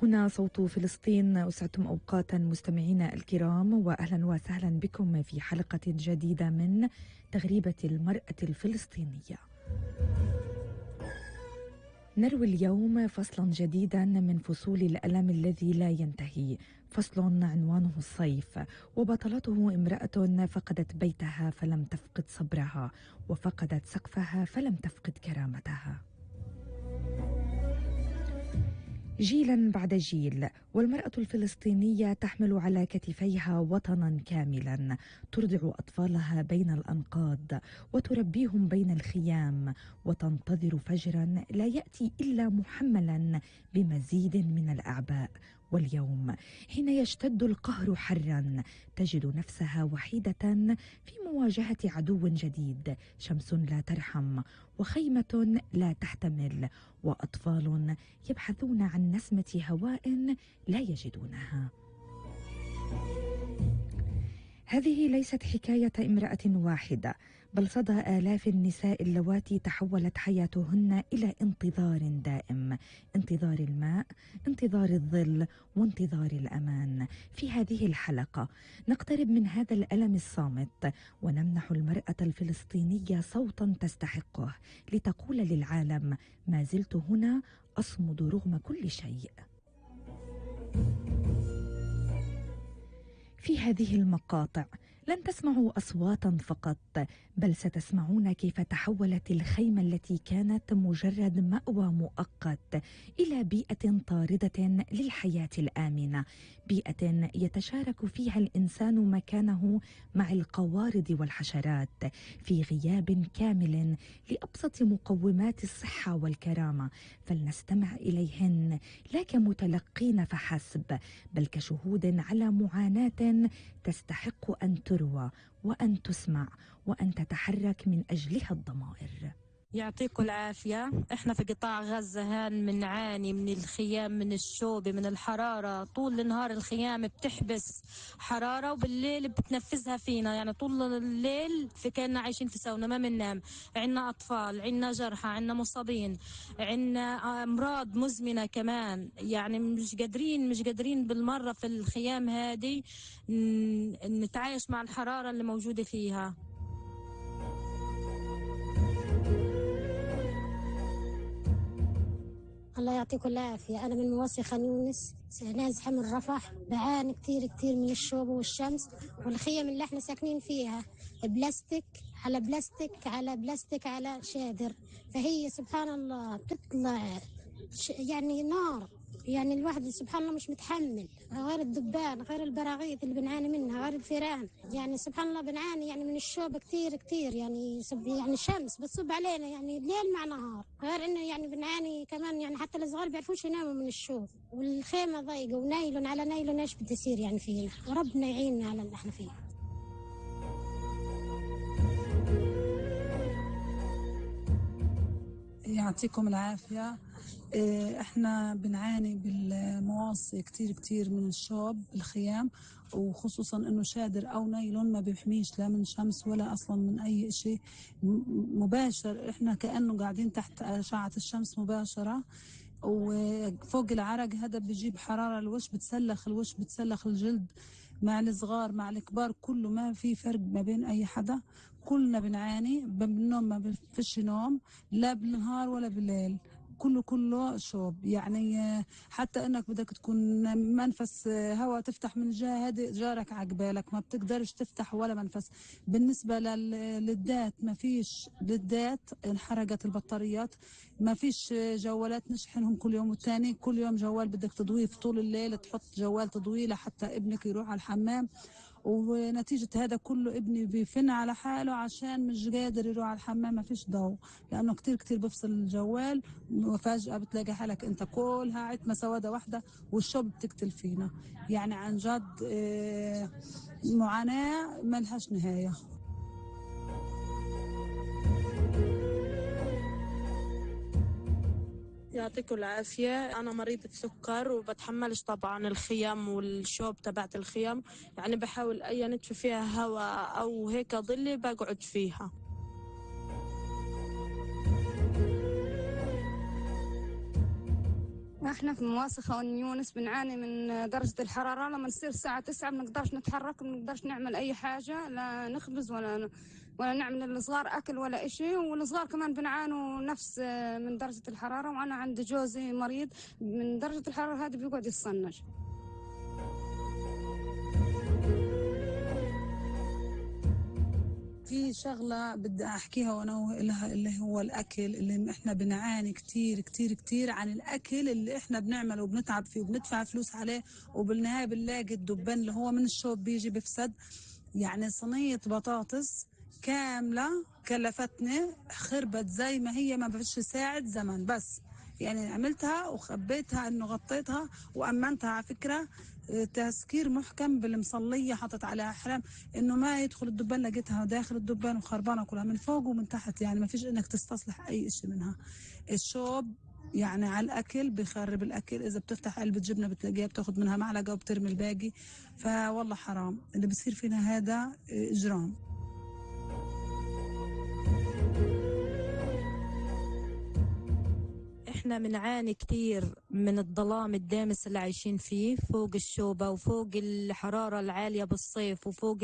هنا صوت فلسطين. أسعدتم أوقاتا مستمعينا الكرام، وأهلا وسهلا بكم في حلقة جديدة من تغريبة المرأة الفلسطينية. نروي اليوم فصلا جديدا من فصول الألم الذي لا ينتهي، فصل عنوانه الصيف، وبطلته امرأة فقدت بيتها فلم تفقد صبرها، وفقدت سقفها فلم تفقد كرامتها. جيلا بعد جيل، والمرأة الفلسطينية تحمل على كتفيها وطنا كاملا، ترضع أطفالها بين الأنقاض وتربيهم بين الخيام، وتنتظر فجرا لا يأتي إلا محملا بمزيد من الأعباء. واليوم حين يشتد القهر حرا تجد نفسها وحيدة في مواجهة عدو جديد، شمس لا ترحم وخيمة لا تحتمل، وأطفال يبحثون عن نسمة هواء لا يجدونها. هذه ليست حكاية امرأة واحدة، بل صدى آلاف النساء اللواتي تحولت حياتهن إلى انتظار دائم، انتظار الماء، انتظار الظل، وانتظار الأمان. في هذه الحلقة نقترب من هذا الألم الصامت، ونمنح المرأة الفلسطينية صوتا تستحقه، لتقول للعالم: ما زلت هنا أصمد رغم كل شيء. في هذه المقاطع لن تسمعوا أصواتا فقط، بل ستسمعون كيف تحولت الخيمة التي كانت مجرد مأوى مؤقت إلى بيئة طاردة للحياة الآمنة، بيئة يتشارك فيها الإنسان مكانه مع القوارض والحشرات، في غياب كامل لأبسط مقومات الصحة والكرامة. فلنستمع إليهن لا كمتلقين فحسب، بل كشهود على معاناة تستحق أن تروى وأن تسمع وأن تتحرك من أجلها الضمائر. يعطيكم العافية. احنا في قطاع غزة هان بنعاني من الخيام، من الشوب، من الحرارة. طول النهار الخيام بتحبس حرارة، وبالليل بتنفذها فينا، يعني طول الليل في كأننا عايشين في ساونا ما بننام. عنا أطفال، عنا جرحى، عنا مصابين، عنا أمراض مزمنة كمان. يعني مش قادرين بالمرة في الخيام هذه نتعايش مع الحرارة اللي موجودة فيها. الله يعطيكم العافية. أنا من مواسي خان يونس، نازحة من رفح، بعاني كتير من الشوب والشمس، والخيم اللي احنا ساكنين فيها بلاستيك على بلاستيك على بلاستيك على شادر، فهي سبحان الله بتطلع يعني نار. يعني الواحد سبحان الله مش متحمل، غير الدبان، غير البراغيث اللي بنعاني منها، غير الفيران. يعني سبحان الله بنعاني يعني من الشوب كتير يعني شمس بتصب علينا يعني ليل مع نهار، غير انه يعني بنعاني كمان يعني حتى الصغار بيعرفوش يناموا من الشوب، والخيمة ضيقة ونايلون على نايلون. ايش بده يصير يعني فينا؟ وربنا يعيننا على اللي احنا فيه. يعطيكم العافية. احنا بنعاني بالمواصي كتير من الشوب الخيام، وخصوصا انه شادر او نايلون ما بيحميش لا من شمس ولا اصلا من اي شيء مباشر. احنا كأنه قاعدين تحت اشعة الشمس مباشرة، وفوق العرق هذا بيجيب حرارة الوش، بتسلخ الوش، بتسلخ الجلد، مع الصغار مع الكبار كله، ما في فرق ما بين أي حدا. كلنا بنعاني بالنوم، ما فيش نوم لا بالنهار ولا بالليل، كله شوب. يعني حتى انك بدك تكون منفس هواء تفتح من الجهه هذه، جارك عقبالك ما بتقدرش تفتح ولا منفس. بالنسبه للدات ما فيش للدات، انحرقت البطاريات، ما فيش جوالات نشحنهم كل يوم والتاني. كل يوم جوال بدك تضويه في طول الليل، تحط جوال تضويه لحتى ابنك يروح على الحمام. ونتيجة هذا كله ابني بيفن على حاله عشان مش قادر يروح على الحمام، ما فيش ضوء، لأنه كتير بفصل الجوال. وفجأة بتلاقي حالك انت كلها عتمة سودة واحدة، والشوب بتقتل فينا. يعني عن جد معاناة ملهاش نهاية. يعطيكم العافية. أنا مريضة سكر وبتحملش طبعا الخيام والشوب تبعت الخيام، يعني بحاول أي نتف فيها هواء أو هيك ظلي بقعد فيها. احنا في مواصخة ونيونس بنعاني من درجة الحرارة. لما تصير الساعة 9 بنقدرش نتحرك، بنقدرش نعمل أي حاجة، لا نخبز ولا نعمل للصغار أكل ولا إشي. والصغار كمان بنعانوا نفس من درجة الحرارة. وأنا عند جوزي مريض من درجة الحرارة هذه، بيقعد يتصنج. في شغلة بدي أحكيها وأنوه لها، اللي هو الأكل، اللي إحنا بنعاني كتير كتير كتير عن الأكل اللي إحنا بنعمله وبنتعب فيه وبندفع فلوس عليه، وبالنهاية بنلاقي الدبان اللي هو من الشوب بيجي بفسد. يعني صينية بطاطس كاملة كلفتني، خربت زي ما هي، ما فيش ساعة زمن، بس يعني عملتها وخبيتها انه غطيتها وامنتها. على فكرة تسكير محكم بالمصلية، حطت عليها حرام انه ما يدخل الدبان، لقيتها داخل الدبان وخربانة كلها من فوق ومن تحت، يعني ما فيش انك تستصلح اي شيء منها. الشوب يعني على الاكل بيخرب الاكل. اذا بتفتح علبة جبنة بتلاقيها بتاخد منها معلقة وبترمي الباقي. فوالله حرام اللي بصير فينا، هذا اجرام. احنا بنعاني كتير من الظلام الدامس اللي عايشين فيه، فوق الشوبة وفوق الحرارة العالية بالصيف وفوق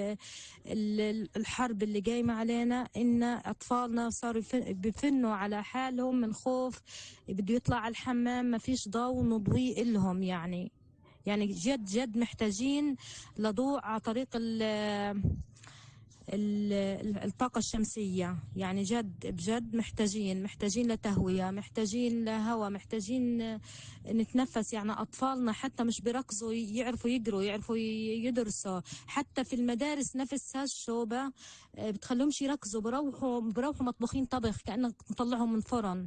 الحرب اللي قايمة علينا. إن أطفالنا صاروا بفنوا على حالهم من خوف، بده يطلع على الحمام ما فيش ضوء نضوي إلهم. يعني جد جد محتاجين لضوء على طريق الطاقة الشمسية. يعني جد بجد محتاجين لتهوية، محتاجين لهواء، محتاجين نتنفس. يعني أطفالنا حتى مش بيركزوا، يعرفوا يقروا، يعرفوا يدرسوا. حتى في المدارس نفسها الشوبة بتخليهمش يركزوا، بروحوا مطبخين طبخ كأنك مطلعهم من فرن.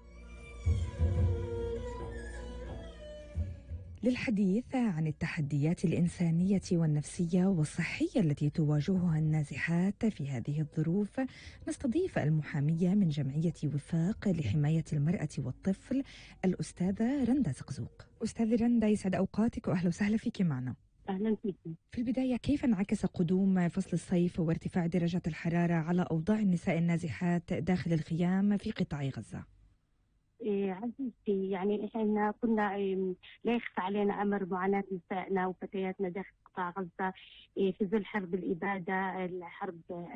للحديث عن التحديات الإنسانية والنفسية والصحية التي تواجهها النازحات في هذه الظروف، نستضيف المحامية من جمعية وفاق لحماية المرأة والطفل، الأستاذة رندا زقزوق. أستاذة رندا، يسعد أوقاتك وأهلا وسهلا فيك معنا. أهلا فيكم. في البداية، كيف انعكس قدوم فصل الصيف وارتفاع درجة الحرارة على أوضاع النساء النازحات داخل الخيام في قطاع غزة؟ عزيزتي، يعني احنا كنا لا يخفى علينا امر معاناه نسائنا وفتياتنا داخل قطاع غزه في ظل حرب الاباده، الحرب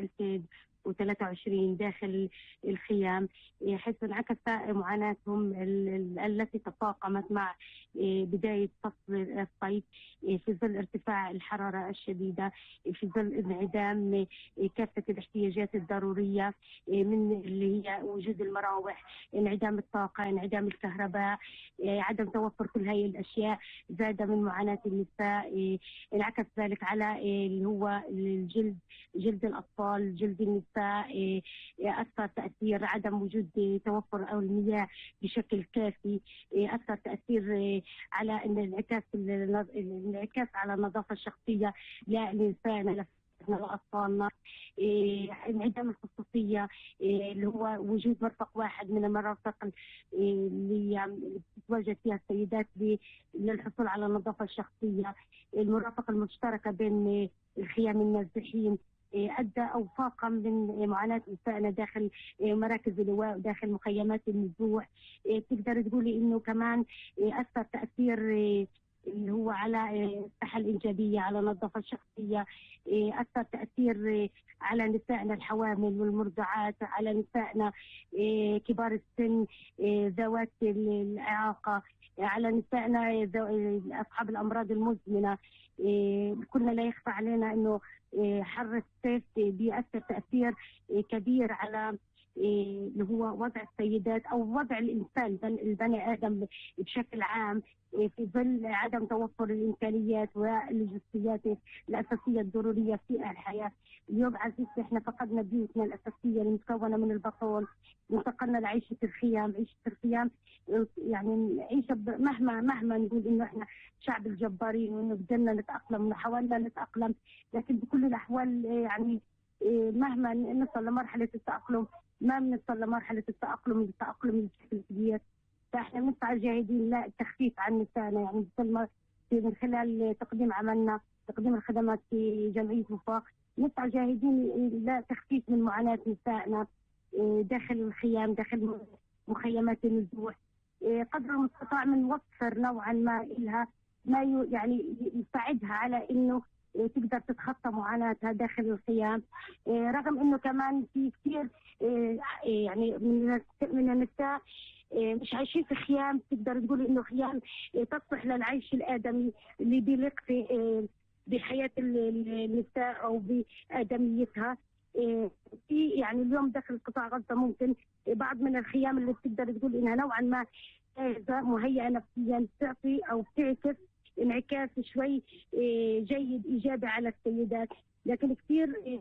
2023 داخل الخيام، حيث انعكس معاناتهم التي تفاقمت مع بدايه فصل الصيف في ظل ارتفاع الحراره الشديده، في ظل انعدام كافه الاحتياجات الضروريه من اللي هي وجود المراوح، انعدام الطاقه، انعدام الكهرباء، عدم توفر كل هذه الاشياء زاد من معاناه النساء. انعكس ذلك على اللي هو الجلد، جلد الاطفال، جلد النساء. اثر تاثير عدم وجود توفر او المياه بشكل كافي، اثر تاثير على ان الانعكاس على النظافه الشخصيه لنسائنا لأطفالنا، انعدام الخصوصية، اللي هو وجود مرفق واحد من المرافق اللي بتتواجد فيها السيدات للحصول على النظافة الشخصية، المرافقة المشتركة بين الخيام النازحين أدى أو فاقم من معاناة نسائنا داخل مراكز اللواء وداخل مخيمات النزوح. تقدر تقولي إنه كمان أثر تأثير اللي هو على الصحة الإنجابية، على النظافة الشخصية، أثر تأثير على نسائنا الحوامل والمرضعات، على نسائنا كبار السن، ذوات الإعاقة، على نسائنا أصحاب الأمراض المزمنة. كنا لا يخفى علينا أنه حر الصيف بيأثر تأثير كبير على اللي هو وضع السيدات او وضع الانسان البني ادم بشكل عام، في ظل عدم توفر الامكانيات واللوجستيات الاساسيه الضروريه في الحياه. اليوم عزيزتي احنا فقدنا بيوتنا الاساسيه المكونه من البطون، انتقلنا لعيشه الخيام. عيشه الخيام يعني عيشه مهما نقول انه احنا شعب الجبارين وانه بدنا نتاقلم وحاولنا نتاقلم، لكن بكل الاحوال يعني مهما نصل لمرحله التاقلم ما بنوصل لمرحله التاقلم بشكل كبير. فاحنا بنسعى جاهدين للتخفيف عن نسائنا، يعني من خلال تقديم عملنا، تقديم الخدمات في جمعيه وفاق، نسعى جاهدين لتخفيف من معاناه نسائنا داخل الخيام، داخل مخيمات النزوح. قدر المستطاع بنوفر نوعا ما لها ما يعني يساعدها على انه تقدر تتخطى معاناتها داخل الخيام. رغم انه كمان في كثير يعني من النساء مش عايشين في خيام تقدر تقول انه خيام تصلح للعيش الادمي اللي بيليق في بحياه النساء او بادميتها. في يعني اليوم داخل قطاع غزه ممكن بعض من الخيام اللي بتقدر تقول انها نوعا ما مهيئه نفسيا تعطي او بتعكس انعكاس شوي جيد ايجابي على السيدات. لكن كثير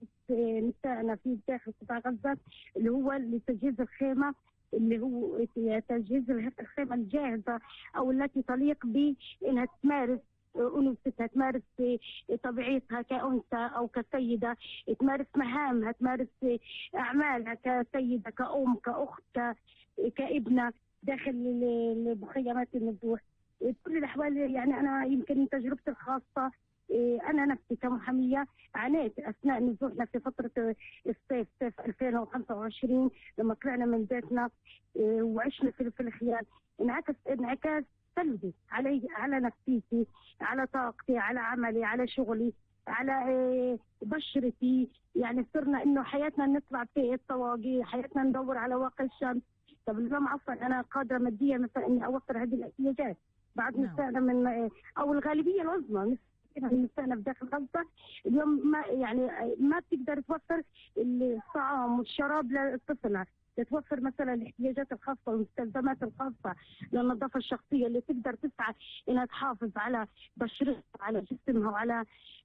نسائنا في داخل قطاع غزه اللي هو لتجهيز الخيمه، اللي هو تجهيز الخيمه الجاهزه او التي تليق بانها تمارس انوثتها، تمارس طبيعتها كانثى او كسيده، تمارس مهامها، تمارس اعمالها كسيده، كأم، كاخت، كابنه داخل مخيمات النزوح. كل الاحوال يعني انا يمكن تجربتي الخاصه، انا نفسي كمحاميه عانيت اثناء نزوحنا في فتره الصيف، صيف 2025 لما طلعنا من بيتنا وعشنا في الخيام. انعكاس سلبي على نفسيتي، على طاقتي، على عملي، على شغلي، على بشرتي. يعني صرنا انه حياتنا نطلع في الطواقي، حياتنا ندور على واقع الشمس. طب اليوم عفوا انا قادره ماديا مثلا اني اوفر هذه الاحتياجات. بعض نسائنا من او الغالبيه العظمى من نسائنا في داخل غزه اليوم ما بتقدر توفر الطعام والشراب لطفلها، تتوفر مثلا الاحتياجات الخاصه والمستلزمات الخاصه للنظافه الشخصيه اللي تقدر تسعى انها تحافظ على بشرتها وعلى جسمها وعلى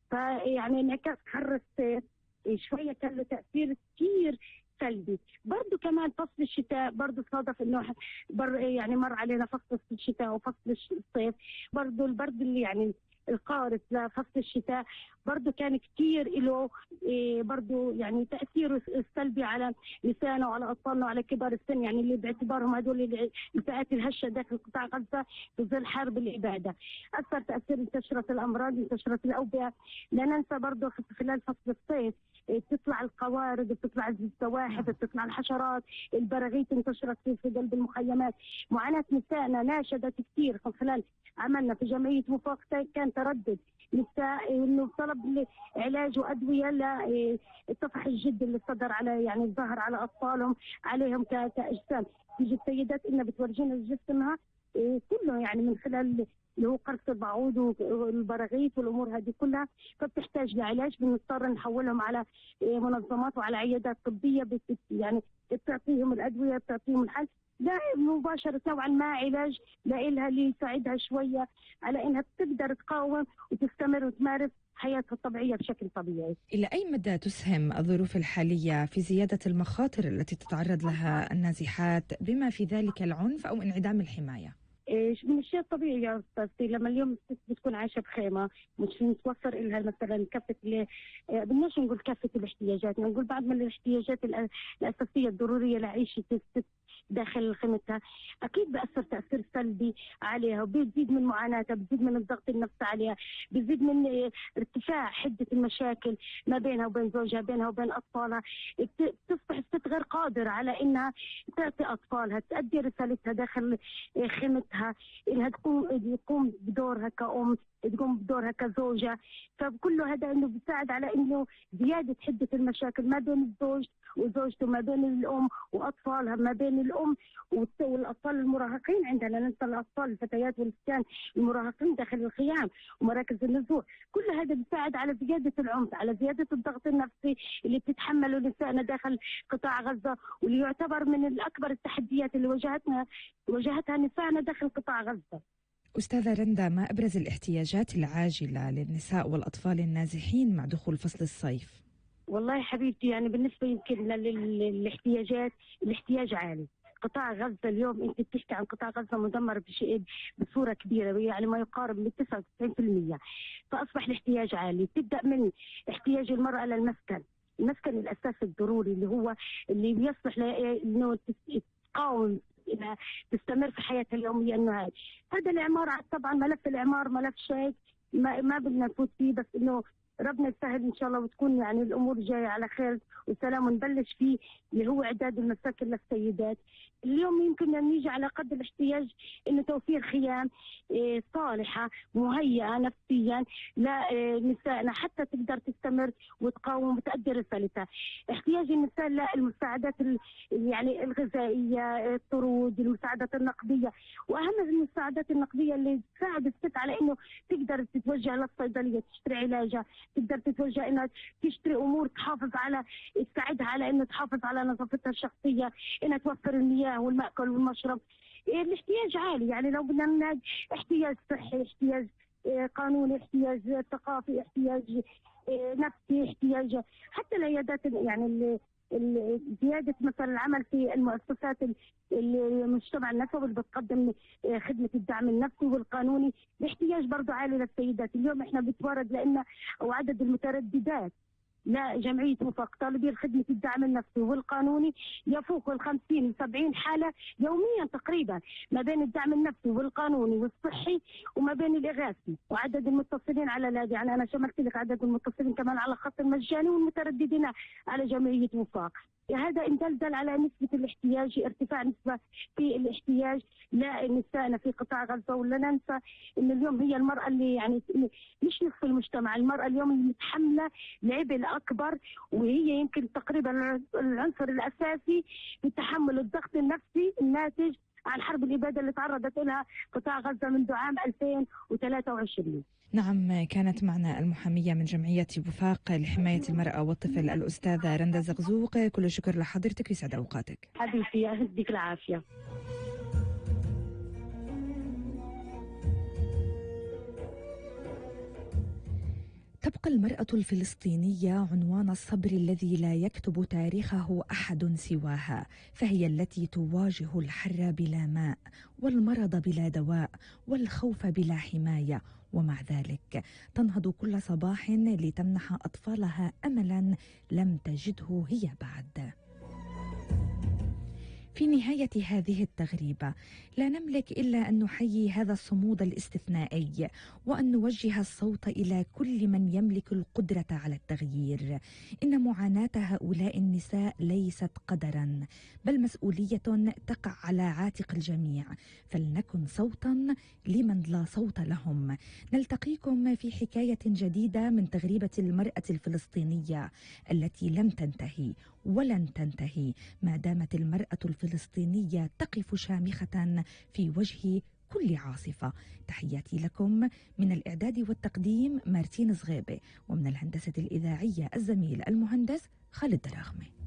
فيعني انعكاس حر الصيف شويه كان له تاثير كثير سلبي. برضه كمان فصل الشتاء برضه صادف انه يعني مر علينا فصل الشتاء وفصل الصيف، برضه البرد اللي يعني القارس لفصل الشتاء برضه كان كثير له برضه يعني تاثيره السلبي على نسائنا وعلى اطفالنا وعلى كبار السن، يعني اللي باعتبارهم هذول الفئات الهشه داخل قطاع غزه في ظل حرب الاباده. اثر تاثير انتشرت الامراض، انتشرت الاوبئه. لا ننسى برضه خلال فصل الصيف بتطلع القوارض، بتطلع الزواحف، بتطلع الحشرات، البراغيث انتشرت في قلب المخيمات. معاناه نسائنا ناشدت كثير خلال عملنا في جمعيه وفاق. كان تردد نساء انه طلب علاج وادويه لطفح الجد اللي صدر على يعني الظهر على اطفالهم عليهم كاجسام. تيجي السيدات انها بتورجينا جسمها كله يعني من خلال اللي هو قرص البعوض والبراغيث والامور هذه كلها، فبتحتاج لعلاج. بنضطر نحولهم على منظمات وعلى عيادات طبيه يعني بتعطيهم الادويه، بتعطيهم الحل، لا مباشره نوعا ما علاج لها اللي يساعدها شويه على انها تقدر تقاوم وتستمر وتمارس حياتها الطبيعيه بشكل طبيعي. إلى أي مدى تسهم الظروف الحالية في زيادة المخاطر التي تتعرض لها النازحات بما في ذلك العنف أو انعدام الحماية؟ من الشيء الطبيعي يا استاذتي لما اليوم الست بتكون عايشه بخيمه مش متوفر لها مثلا كافه بدناش نقول كافه الاحتياجات، نقول بعض من الاحتياجات الاساسيه الضروريه لعيشه الست داخل خيمتها، اكيد بأثر تاثير سلبي عليها وبيزيد من معاناتها، بيزيد من الضغط النفسي عليها، بيزيد من ارتفاع حده المشاكل ما بينها وبين زوجها، بينها وبين اطفالها. تصبح الست غير قادره على انها تعطي اطفالها، تؤدي رسالتها داخل خيمتها، انها تقوم بدورها كأم، تقوم بدورها كزوجة. فكل هذا انه بيساعد على انه زيادة حدة المشاكل ما بين الزوج وزوجته، ما بين الام واطفالها، ما بين الام والاطفال المراهقين. عندنا ننسى الاطفال الفتيات والفتيان المراهقين داخل الخيام ومراكز النزوح. كل هذا بيساعد على زيادة العنف، على زيادة الضغط النفسي اللي بتتحمله نسائنا داخل قطاع غزة، واللي يعتبر من الاكبر التحديات اللي واجهتها نسائنا داخل قطاع غزة. أستاذة رندا، ما أبرز الاحتياجات العاجلة للنساء والأطفال النازحين مع دخول فصل الصيف؟ والله حبيبتي يعني بالنسبة يمكن للاحتياجات، الاحتياج عالي. قطاع غزة اليوم انت بتحكي عن قطاع غزة مدمر بصورة كبيرة، يعني ما يقارب من 99%. فأصبح الاحتياج عالي، تبدأ من احتياج المرأة للمسكن، المسكن الأساسي الضروري اللي هو اللي بيصلح انه تقاوم إنها تستمر في حياتها اليومية. إنه هذا الإعمار طبعا ملف الإعمار ملف شائك ما بدنا نفوت فيه، بس إنه ربنا يسهل ان شاء الله وتكون يعني الامور جايه على خير وسلام، ونبلش فيه اللي هو اعداد المساكن للسيدات. اليوم يمكن ان يجي على قدر الاحتياج انه توفير خيام صالحه مهيئه نفسيا لنسائنا حتى تقدر تستمر وتقاوم وتؤدي رسالتها. احتياج النساء للمساعدات يعني الغذائيه، الطرود، المساعدات النقديه، واهم المساعدات النقديه اللي تساعد الست على انه تقدر تتوجه للصيدليه تشتري علاجها، تقدر تتوجه انها تشتري امور تحافظ على تساعدها على انه تحافظ على نظافتها الشخصيه، انها توفر المياه والمأكل والمشرب. الاحتياج عالي، يعني لو بدنا ننادي احتياج صحي، احتياج قانوني، احتياج ثقافي، احتياج نفسي، احتياج حتى العيادات يعني زياده مثلا العمل في المؤسسات المجتمع النسوي اللي بتقدم خدمه الدعم النفسي والقانوني. الاحتياج برضه عالي للسيدات. اليوم احنا بنتورد لان او عدد المترددات لجمعية وفاق طالبي خدمة الدعم النفسي والقانوني يفوق 50 و70 حالة يوميا تقريبا، ما بين الدعم النفسي والقانوني والصحي وما بين الإغاثي. وعدد المتصلين على الذي يعني أنا شملت لك عدد المتصلين كمان على خط المجاني والمترددين على جمعية وفاق. هذا إن دل على نسبة الاحتياج، ارتفاع نسبة في الاحتياج لنسائنا في قطاع غزة. ولا ننسى إن اليوم هي المرأة اللي يعني مش نصف المجتمع، المرأة اليوم اللي متحملة العبء الأكبر، وهي يمكن تقريبا العنصر الأساسي في تحمل الضغط النفسي الناتج عن حرب الإبادة اللي تعرضت لها قطاع غزة منذ عام 2023. نعم، كانت معنا المحامية من جمعية وفاق لحماية المرأة والطفل الأستاذة رندا زغزوق. كل الشكر لحضرتك، يسعد أوقاتك. حبيبتي يهديك العافية. تبقى المرأة الفلسطينية عنوان الصبر الذي لا يكتب تاريخه أحد سواها، فهي التي تواجه الحر بلا ماء والمرض بلا دواء والخوف بلا حماية، ومع ذلك تنهض كل صباح لتمنح أطفالها أملا لم تجده هي بعد. في نهاية هذه التغريبة لا نملك إلا أن نحيي هذا الصمود الاستثنائي وأن نوجه الصوت إلى كل من يملك القدرة على التغيير. إن معاناة هؤلاء النساء ليست قدرا بل مسؤولية تقع على عاتق الجميع، فلنكن صوتا لمن لا صوت لهم. نلتقيكم في حكاية جديدة من تغريبة المرأة الفلسطينية التي لم تنتهي ولن تنتهي ما دامت المرأة الفلسطينية تقف شامخة في وجه كل عاصفة. تحياتي لكم من الإعداد والتقديم مارتين زغيبة، ومن الهندسة الإذاعية الزميل المهندس خالد دراغمي.